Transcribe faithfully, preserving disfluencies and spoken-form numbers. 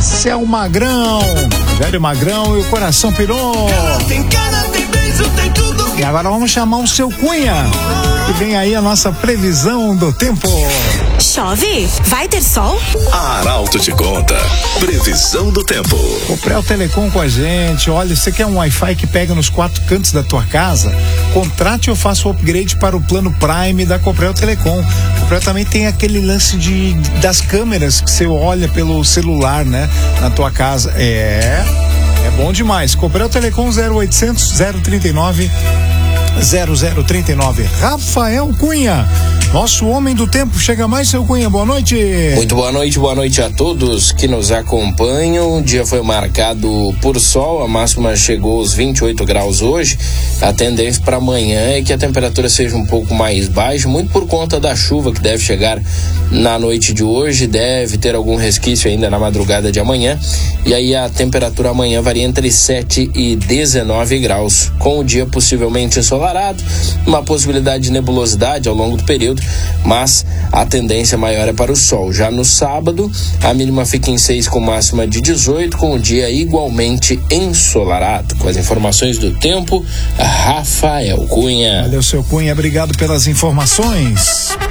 Céu Magrão, Velho Magrão e o Coração Pirou. Tem cara, tem beijo, tem tudo. E agora vamos chamar o seu Cunha, que vem aí a nossa previsão do tempo. Chove? Vai ter sol? A Arauto te conta. Previsão do tempo. Coprel Telecom com a gente. Olha, você quer um Wi-Fi que pega nos quatro cantos da tua casa? Contrate ou faça o upgrade para o plano Prime da Coprel Telecom. Coprel também tem aquele lance de, das câmeras que você olha pelo celular, né? Na tua casa. É... É bom demais. Coprel Telecom zero oitocentos, zero trinta e nove, zero zero trinta e nove. Rafael Cunha, nosso homem do tempo. Chega mais, seu Cunha. Boa noite. Muito boa noite, boa noite a todos que nos acompanham. O dia foi marcado por sol, a máxima chegou aos vinte e oito graus hoje. A tendência para amanhã é que a temperatura seja um pouco mais baixa, muito por conta da chuva que deve chegar na noite de hoje. Deve ter algum resquício ainda na madrugada de amanhã. E aí a temperatura amanhã varia entre sete e dezenove graus, com o dia possivelmente ensolarado, uma possibilidade de nebulosidade ao longo do período, mas a tendência maior é para o sol. Já no sábado, a mínima fica em seis com máxima de dezoito, com o dia igualmente ensolarado. Com as informações do tempo, Rafael Cunha. Valeu, seu Cunha, obrigado pelas informações.